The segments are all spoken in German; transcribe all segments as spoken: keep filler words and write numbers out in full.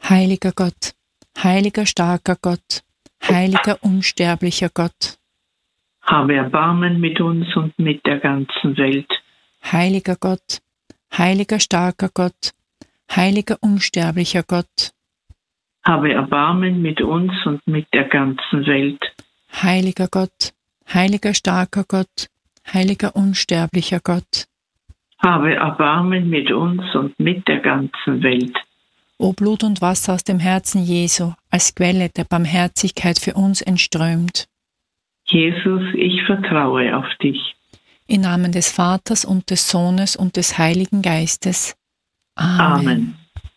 Heiliger Gott, heiliger starker Gott, heiliger unsterblicher Gott. Habe Erbarmen mit uns und mit der ganzen Welt. Heiliger Gott, heiliger starker Gott, heiliger unsterblicher Gott. Habe Erbarmen mit uns und mit der ganzen Welt. Heiliger Gott, heiliger starker Gott, heiliger unsterblicher Gott. Habe Erbarmen mit uns und mit der ganzen Welt. O Blut und Wasser aus dem Herzen Jesu, als Quelle der Barmherzigkeit für uns entströmt. Jesus, ich vertraue auf dich. Im Namen des Vaters und des Sohnes und des Heiligen Geistes. Amen. Amen.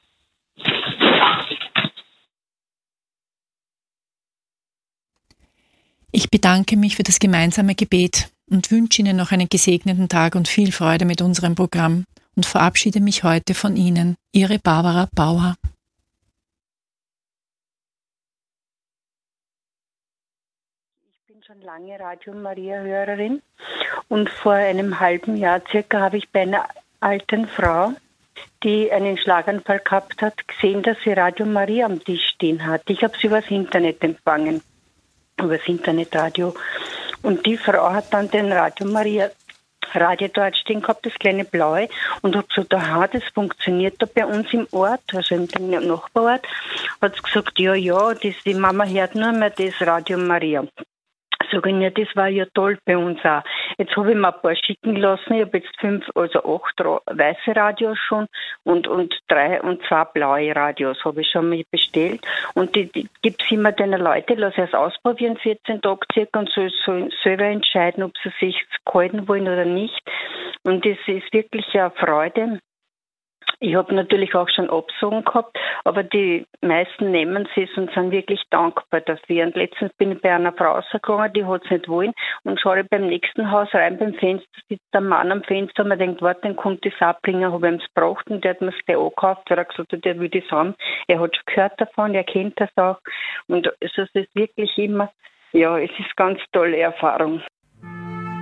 Ich bedanke mich für das gemeinsame Gebet und wünsche Ihnen noch einen gesegneten Tag und viel Freude mit unserem Programm und verabschiede mich heute von Ihnen, Ihre Barbara Bauer. Ich bin schon lange Radio Maria-Hörerin und vor einem halben Jahr circa habe ich bei einer alten Frau, die einen Schlaganfall gehabt hat, gesehen, dass sie Radio Maria am Tisch stehen hat. Ich habe sie übers Internet empfangen, übers Internetradio. Und die Frau hat dann den Radio Maria Radio dort stehen gehabt, das kleine Blaue, und habe gesagt, aha, das funktioniert da bei uns im Ort, also im Nachbarort. Hat sie gesagt, ja, ja, das, die Mama hört nur mehr das Radio Maria. Sag ich, ja, das war ja toll bei uns auch. Jetzt habe ich mir ein paar schicken lassen. Ich habe jetzt fünf, also acht Ra- weiße Radios schon und, und drei und zwei blaue Radios habe ich schon mal bestellt. Und die, die gibt es immer den Leuten, lass es ausprobieren, vierzehn Tage circa, und so sollen selber entscheiden, ob sie sich halten wollen oder nicht. Und das ist wirklich eine Freude. Ich habe natürlich auch schon Absagen gehabt, aber die meisten nehmen es und sind wirklich dankbar dafür. Und letztens bin ich bei einer Frau rausgegangen, die hat es nicht wollen, und schaue ich beim nächsten Haus rein, beim Fenster sitzt ein Mann am Fenster, und man denkt, warte, den konnte ich es auch bringen, habe ihm es gebraucht, und der hat mir es gleich angekauft, weil er gesagt hat, der will das haben. Er hat schon gehört davon, er kennt das auch, und also es ist wirklich immer, ja, es ist eine ganz tolle Erfahrung.